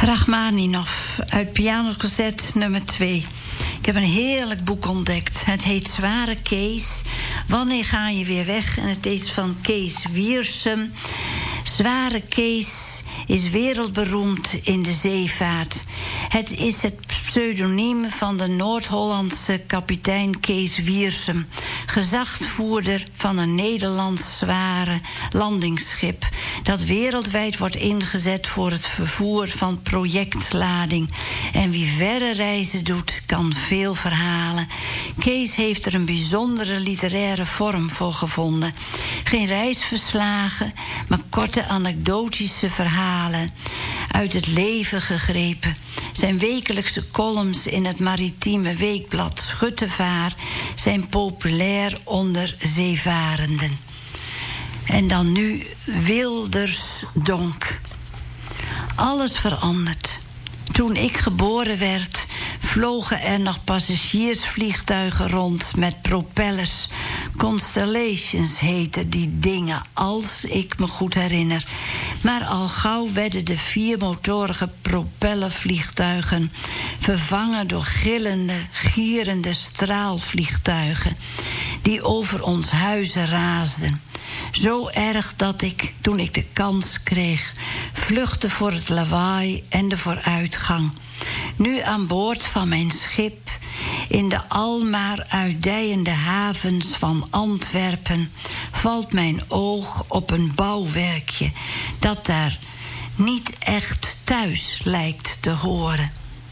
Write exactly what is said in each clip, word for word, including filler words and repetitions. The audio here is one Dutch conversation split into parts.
Rachmaninov uit pianoconcert nummer twee. Ik heb een heerlijk boek ontdekt. Het heet Zware Kees. Wanneer ga je weer weg? En het is van Kees Wiersum. Zware Kees is wereldberoemd in de zeevaart. Het is het pseudoniem van de Noord-Hollandse kapitein Kees Wiersum, gezagvoerder van een Nederlands zware landingsschip dat wereldwijd wordt ingezet voor het vervoer van projectlading. En wie verre reizen doet, kan veel verhalen. Kees heeft er een bijzondere literaire vorm voor gevonden. Geen reisverslagen, maar korte anekdotische verhalen uit het leven gegrepen. Zijn wekelijkse columns in het maritieme weekblad Schuttevaar zijn populair onder zeevarenden. En dan nu Wildersdonk. Alles verandert. Toen ik geboren werd, vlogen er nog passagiersvliegtuigen rond met propellers. Constellations heten die dingen, als ik me goed herinner. Maar al gauw werden de viermotorige propellervliegtuigen vervangen door gillende, gierende straalvliegtuigen die over ons huizen raasden. Zo erg dat ik, toen ik de kans kreeg, vluchtte voor het lawaai en de vooruitgang. Nu aan boord van mijn schip, in de almaar uitdijende havens van Antwerpen, valt mijn oog op een bouwwerkje dat daar niet echt thuis lijkt te horen.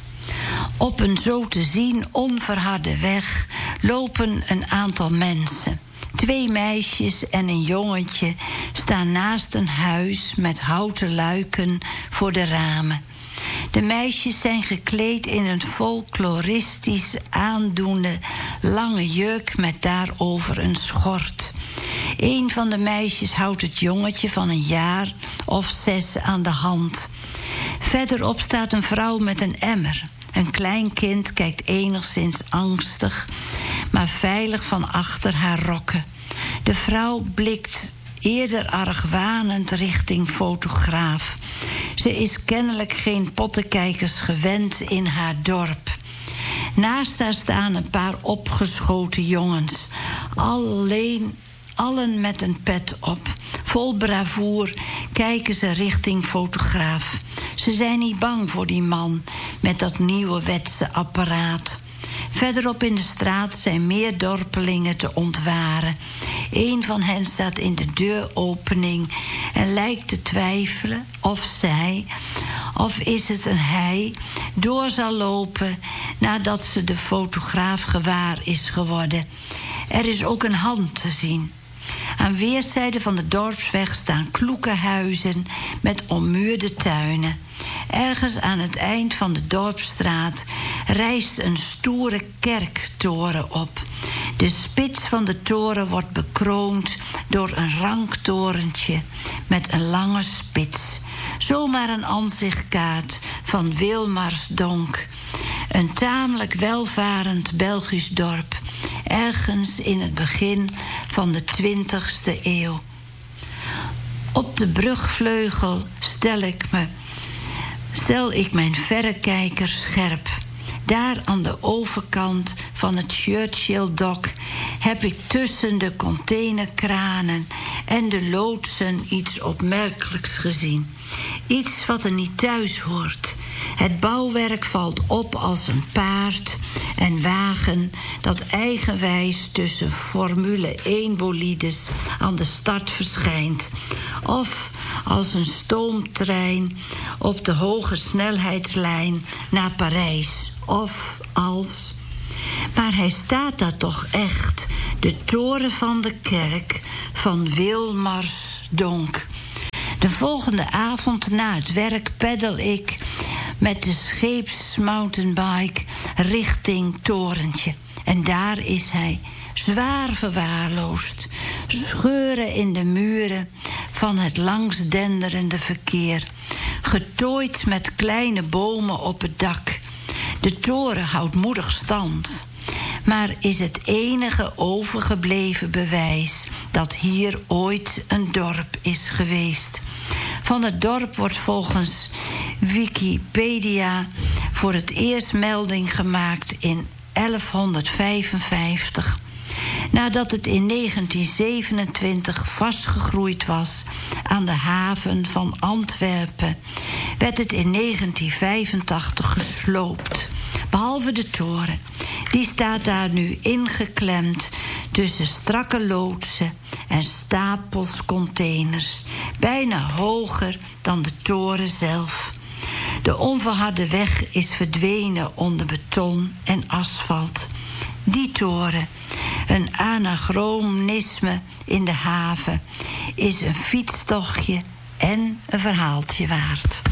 Op een zo te zien onverharde weg lopen een aantal mensen. Twee meisjes en een jongetje staan naast een huis met houten luiken voor de ramen. De meisjes zijn gekleed in een folkloristisch aandoende lange jurk met daarover een schort. Een van de meisjes houdt het jongetje van een jaar of zes aan de hand. Verderop staat een vrouw met een emmer. Een klein kind kijkt enigszins angstig, maar veilig van achter haar rokken. De vrouw blikt eerder argwanend richting fotograaf. Ze is kennelijk geen pottenkijkers gewend in haar dorp. Naast haar staan een paar opgeschoten jongens. Alleen, allen met een pet op. Vol bravoer kijken ze richting fotograaf. Ze zijn niet bang voor die man met dat nieuwerwetse apparaat. Verderop in de straat zijn meer dorpelingen te ontwaren. Een van hen staat in de deuropening en lijkt te twijfelen of zij, of is het een hij, door zal lopen nadat ze de fotograaf gewaar is geworden. Er is ook een hand te zien. Aan weerszijden van de dorpsweg staan kloeke huizen met ommuurde tuinen. Ergens aan het eind van de dorpsstraat rijst een stoere kerktoren op. De spits van de toren wordt bekroond door een rank torentje met een lange spits. Zomaar een aanzichtkaart van Wilmarsdonk. Een tamelijk welvarend Belgisch dorp, ergens in het begin van de twintigste eeuw. Op de brugvleugel stel ik me, stel ik mijn verrekijker scherp. Daar aan de overkant van het Churchill-dok heb ik tussen de containerkranen en de loodsen iets opmerkelijks gezien. Iets wat er niet thuis hoort. Het bouwwerk valt op als een paard en wagen dat eigenwijs tussen Formule één bolides aan de start verschijnt. Of als een stoomtrein op de hoge snelheidslijn naar Parijs. Of als... Maar hij staat daar toch echt, de toren van de kerk van Wilmarsdonk. De volgende avond na het werk peddel ik met de scheepsmountainbike richting torentje. En daar is hij, zwaar verwaarloosd. Scheuren in de muren van het langsdenderende verkeer. Getooid met kleine bomen op het dak. De toren houdt moedig stand, maar is het enige overgebleven bewijs dat hier ooit een dorp is geweest. Van het dorp wordt volgens Wikipedia voor het eerst melding gemaakt in elfhonderdvijfenvijftig. Nadat het in negentien zevenentwintig vastgegroeid was aan de haven van Antwerpen, werd het in negentien vijfentachtig gesloopt. Behalve de toren. Die staat daar nu ingeklemd tussen strakke loodsen en stapels containers, bijna hoger dan de toren zelf. De onverharde weg is verdwenen onder beton en asfalt. Die toren, een anachronisme in de haven, is een fietstochtje en een verhaaltje waard.